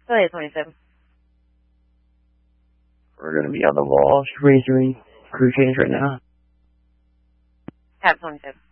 Go ahead, 27. We're going to be on the wall, raising crew change right now. Cap 27.